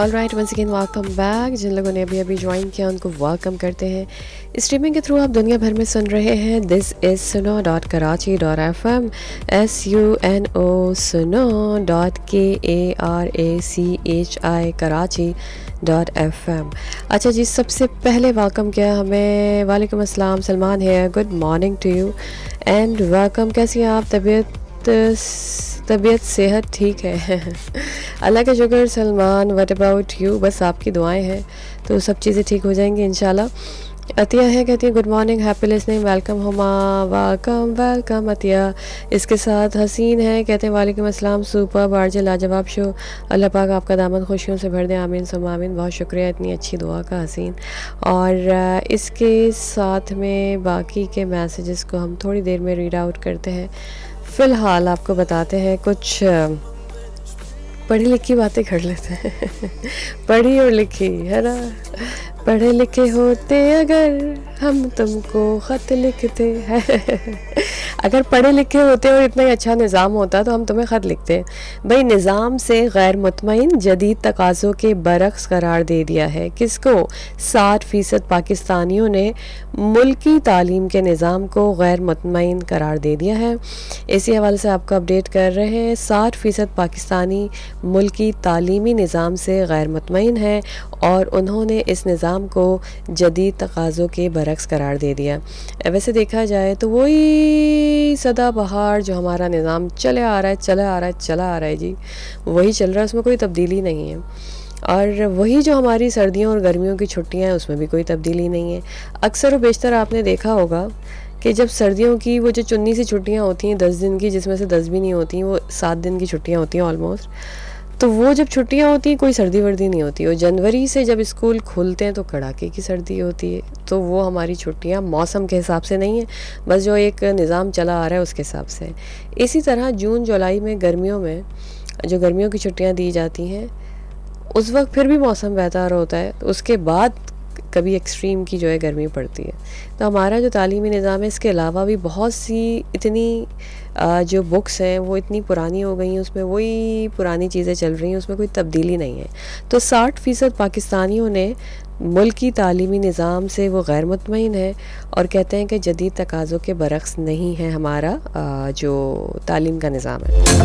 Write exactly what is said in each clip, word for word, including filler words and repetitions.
All right, once again welcome back. जिन लोगों ने अभी अभी ज्वाइन किया उनको वेलकम करते हैं। स्ट्रीमिंग के थ्रू आप दुनिया भर में सुन रहे हैं दिस इज़ सुनो dot Karachi dot F M, S U N O सुनो डॉट के A R A C H I Karachi dot F M. अच्छा जी, सबसे पहले वेलकम किया हमें, वालेकुम अस्सलाम, सलमान है, good morning to you and welcome. कैसी हैं आप? तबीयत तबीयत सेहत ठीक है? अल्लाह का शुक्र सलमान, व्हाट अबाउट यू? बस आपकी दुआएं हैं तो सब चीज़ें ठीक हो जाएंगी इंशाल्लाह। अतिया है, कहती है good morning, happy listening, welcome Huma, welcome welcome Atiya. इसके साथ हसीन है, कहते हैं वालेकुम अस्सलाम, सुपर आरजे लाजवाब शो, अल्लाह पाक आपका दामन खुशियों से भर दे, आमीन सुम आमीन। बहुत शुक्रिया इतनी अच्छी दुआ का हसीन। और इसके साथ में बाकी के मैसेजेस को हम थोड़ी देर में रीड आउट करते हैं। फ़िलहाल आपको बताते हैं कुछ पढ़ी लिखी बातें कर लेते हैं। पढ़ी और लिखी है ना, पढ़े लिखे होते अगर हम तुमको ख़त लिखते हैं। अगर पढ़े लिखे होते और इतना ही अच्छा निज़ाम होता तो हम तुम्हें ख़त लिखते। भाई निज़ाम से गैर मुतमईन जदीद तकाज़ों के बरक्स करार दे दिया है किसको? साठ फ़ीसद पाकिस्तानियों ने मुल्की तालीम के निज़ाम को गैर मुतमईन करार दे दिया है। इसी हवाले से आपको अपडेट कर रहे हैं। साठ फ़ीसद पाकिस्तानी मुल्की तालीमी निज़ाम से गैर मुतमईन है और उन्होंने इस निज़ाम को जदीद तकाज़ों के बरक्स करार दे दिया। वैसे देखा जाए तो वही सदाबहार जो हमारा निज़ाम चले आ रहा है चला आ रहा है चला आ रहा है जी, वही चल रहा है, उसमें कोई तब्दीली नहीं है। और वही जो हमारी सर्दियों और गर्मियों की छुट्टियां हैं उसमें भी कोई तब्दीली नहीं है। अक्सर व बेशतर आपने देखा होगा कि जब सर्दियों की वो जो चुन्नी सी छुट्टियां होती हैं दस दिन की, जिसमें से दस भी नहीं होती, वो सात दिन की छुट्टियां होती हैं ऑलमोस्ट, तो वो जब छुट्टियां होती हैं कोई सर्दी वर्दी नहीं होती। और जनवरी से जब स्कूल खुलते हैं तो कड़ाके की सर्दी होती है। तो वो हमारी छुट्टियां मौसम के हिसाब से नहीं है, बस जो एक निज़ाम चला आ रहा है उसके हिसाब से। इसी तरह जून जुलाई में गर्मियों में जो गर्मियों की छुट्टियां दी जाती हैं उस वक्त फिर भी मौसम बेहतर होता है, तो उसके बाद कभी एक्सट्रीम की जो है गर्मी पड़ती है। तो हमारा जो तालीमी निज़ाम है इसके अलावा भी बहुत सी इतनी जो बुक्स हैं वो इतनी पुरानी हो गई हैं, उसमें वही पुरानी चीज़ें चल रही हैं, उसमें कोई तब्दीली नहीं है। तो साठ फ़ीसद पाकिस्तानियों ने मुल्की तालीमी निज़ाम से वो गैर मुतमईन है और कहते हैं कि जदीद तकाज़ों के बरक्स नहीं है हमारा जो तालीम का निज़ाम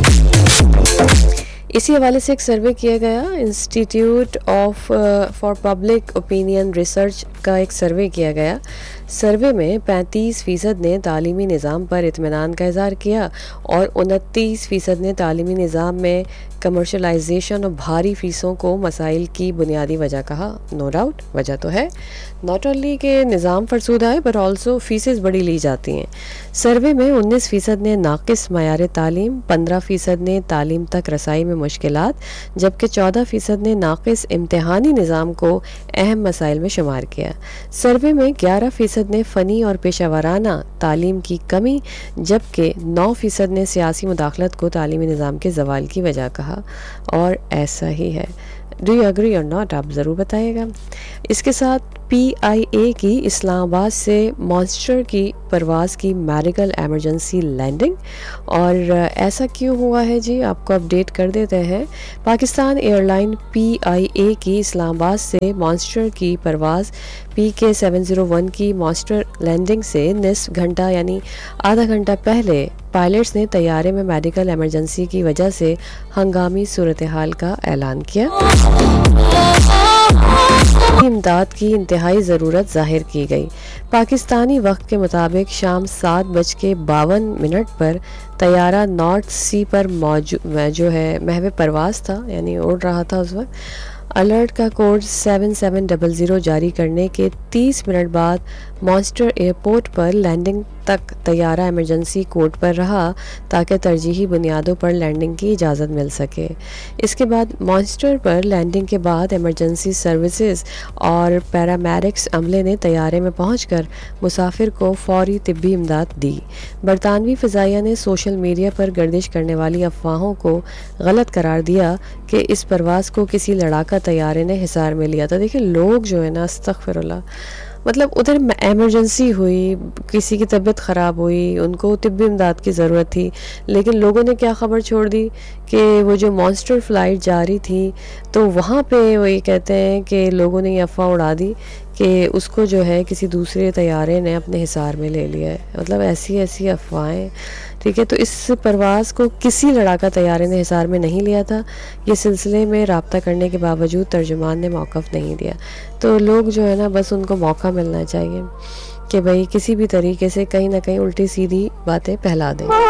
है। इसी हवाले से एक सर्वे किया गया, institute of for public opinion research का एक सर्वे किया गया। सर्वे में पैंतीस फ़ीसद ने तालीमी निज़ाम पर इत्मीनान का इज़हार किया और उनतीस फ़ीसद ने तालीमी निज़ाम में कमर्शलाइजेशन और भारी फ़ीसों को मसाइल की बुनियादी वजह कहा। नो डाउट वजह तो है, नॉट ओनली कि निज़ाम फरसूदा है बट ऑल्सो फ़ीसेस बड़ी ली जाती हैं। सर्वे में उन्नीस फ़ीसद ने नाक़िस मयार तालीम, पंद्रह फ़ीसद ने तालीम तक रसाई में मुश्किलात, जबकि चौदह फ़ीसद ने नाक़िस इम्तिहानी निज़ाम को अहम मसाइल में शुमार किया। सर्वे में ग्यारह फ़ीसद ने फ़नी और पेशावराना तालीम की कमी, जबकि नौ फ़ीसद ने सियासी मुदाखलत को तालीमी निज़ाम के ज़वाल की वजह कहा। और ऐसा ही है। डू यू एग्री और नॉट? आप ज़रूर बताइएगा। इसके साथ पी आई ए की इस्लामाबाद से मॉन्स्टर की परवाज़ की मेडिकल एमरजेंसी लैंडिंग, और ऐसा क्यों हुआ है जी आपको अपडेट कर देते हैं। पाकिस्तान एयरलाइन पी आई ए की इस्लामाबाद से मॉन्स्टर की परवाज़ पी के सेवन ज़ीरो वन की मॉन्स्टर लैंडिंग से निस्फ घंटा यानी आधा घंटा पहले पायलट्स ने तैयारे में मेडिकल एमरजेंसी की वजह से हंगामी सूरत हाल का ऐलान किया। इमदाद की इंतहाई ज़रूरत जाहिर की गई। पाकिस्तानी वक्त के मुताबिक शाम सात बज के बावन मिनट पर तैयारा नॉर्थ सी पर मौजूद जो है महवे परवाज़ था, यानी उड़ रहा था उस वक्त। अलर्ट का code seven seven double zero जारी करने के तीस मिनट बाद मॉन्स्टर एयरपोर्ट पर लैंडिंग तक तैयारा इमरजेंसी कोड पर रहा ताकि तरजीही बुनियादों पर लैंडिंग की इजाज़त मिल सके। इसके बाद मॉन्स्टर पर लैंडिंग के बाद इमरजेंसी सर्विसेज और पैरामेडिक्स अमले ने तैयारे में पहुंचकर मुसाफिर को फौरी तिब्बी इमदाद दी। बरतानवी फ़िज़ाइया ने सोशल मीडिया पर गर्दिश करने वाली अफवाहों को गलत करार दिया कि इस परवाज़ को किसी लड़ाका तैयारे ने हिसार में लिया था। देखिए लोग जो है ना, अस्तग़फिरुल्लाह, مطلب ادھر ایمرجنسی ہوئی، کسی کی طبیعت خراب ہوئی، ان کو طبی امداد کی ضرورت تھی، لیکن لوگوں نے کیا خبر چھوڑ دی کہ وہ جو مانسٹر فلائٹ جا رہی تھی تو وہاں پہ وہ یہ کہتے ہیں کہ لوگوں نے یہ افواہ اڑا دی کہ اس کو جو ہے کسی دوسرے طیارے نے اپنے حصار میں لے لیا ہے. مطلب ایسی ایسی افواہیں. ٹھیک ہے، تو اس پرواز کو کسی لڑاکا طیارے نے حصار میں نہیں لیا تھا. یہ سلسلے میں رابطہ کرنے کے باوجود ترجمان نے موقف نہیں دیا. تو لوگ جو ہے نا بس ان کو موقع ملنا چاہیے کہ بھئی کسی بھی طریقے سے کہیں نہ کہیں الٹی سیدھی باتیں پھیلا دیں.